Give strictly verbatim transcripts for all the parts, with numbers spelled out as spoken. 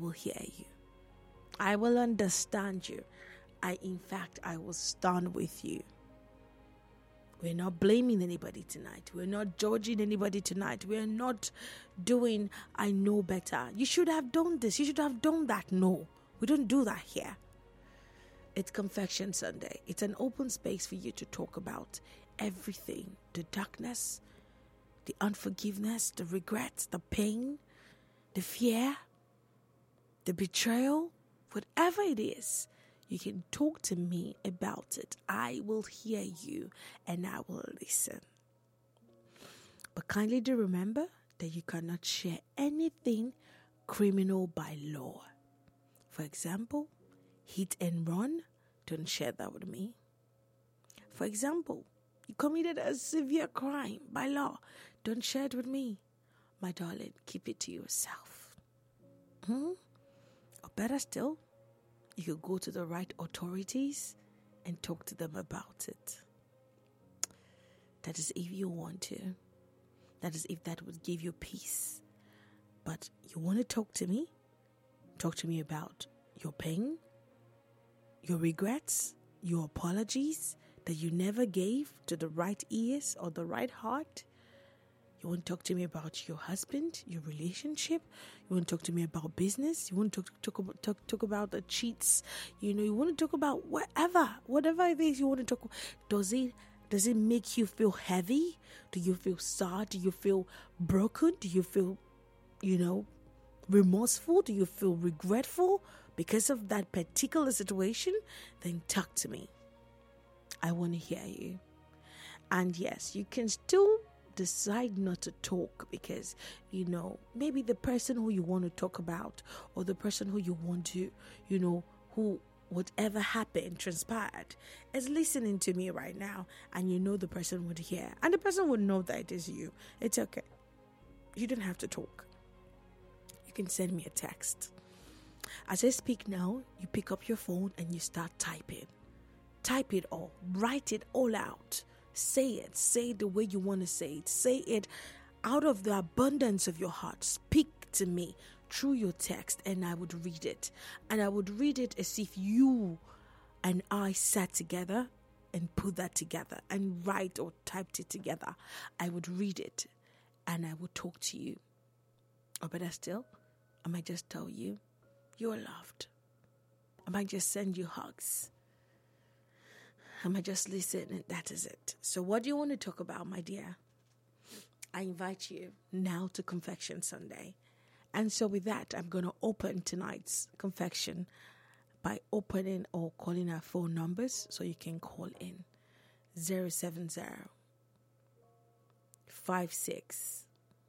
will hear you. I will understand you. I, in fact, I will stand with you. We're not blaming anybody tonight. We're not judging anybody tonight. We're not doing, I know better. You should have done this. You should have done that. No, we don't do that here. It's Confession Sunday. It's an open space for you to talk about everything. The darkness, the unforgiveness, the regrets, the pain, the fear, the betrayal, whatever it is. You can talk to me about it. I will hear you and I will listen. But kindly do remember that you cannot share anything criminal by law. For example, hit and run, don't share that with me. For example, you committed a severe crime by law, don't share it with me. My darling, keep it to yourself. Hmm? Or better still, you could go to the right authorities and talk to them about it. That is if you want to. That is if that would give you peace. But you want to talk to me? Talk to me about your pain, your regrets, your apologies that you never gave to the right ears or the right heart. You want to talk to me about your husband, your relationship. You want to talk to me about business. You want to talk, talk, about, talk, talk about the cheats. You know, you want to talk about whatever, whatever it is you want to talk about. Does it, does it make you feel heavy? Do you feel sad? Do you feel broken? Do you feel, you know, remorseful? Do you feel regretful because of that particular situation? Then talk to me. I want to hear you. And yes, you can still decide not to talk because, you know, maybe the person who you want to talk about or the person who you want to, you know, who whatever happened, transpired, is listening to me right now, and you know the person would hear and the person would know that it is you. It's okay. You don't have to talk. You can send me a text. As I speak now, you pick up your phone and you start typing. Type it all. Write it all out. Say it. Say it the way you want to say it. Say it out of the abundance of your heart. Speak to me through your text and I would read it. And I would read it as if you and I sat together and put that together and write or typed it together. I would read it and I would talk to you. Or better still, I might just tell you, you're loved. I might just send you hugs. I might just listen and that is it. So what do you want to talk about, my dear? I invite you now to Confession Sunday. And so with that, I'm going to open tonight's confession by opening or calling our phone numbers so you can call in. zero seven zero five six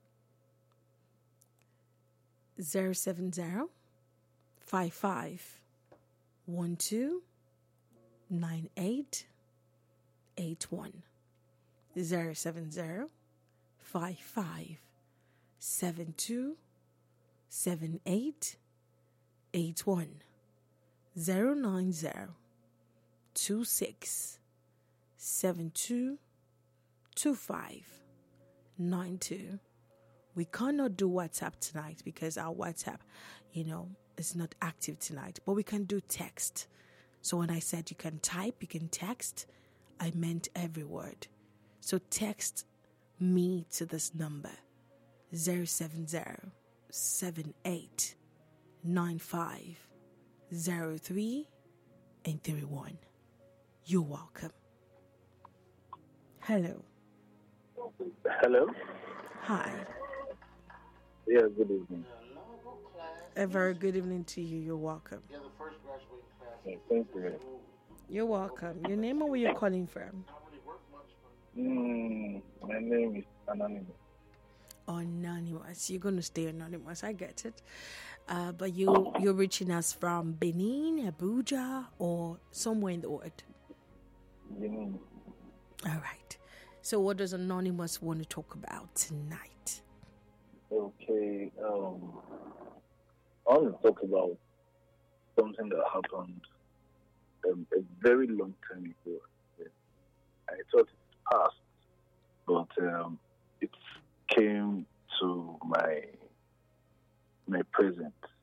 zero seven zero five five one two nine eight eight one zero seven zero five five seven two seven eight eight one zero nine zero two six seven two two five nine two. We cannot do WhatsApp tonight because our WhatsApp, you know, is not active tonight, but we can do text. So when I said you can type, you can text, I meant every word. So text me to this number, zero seven zero seven eight nine five zero three and three one. You're welcome. Hello. Hello. Hi. Yeah, good evening. A very good evening to you. You're welcome. Yeah, thank you. You're welcome. Your name or where you're calling from? Mm, my name is Anonymous. Anonymous. You're going to stay anonymous. I get it. Uh, but you, you're reaching us from Benin, Abuja, or somewhere in the world? Benin. All right. So what does Anonymous want to talk about tonight? Okay. Um, I want to talk about something that happened um, a very long time ago. I thought it passed, but um, it came to my my present.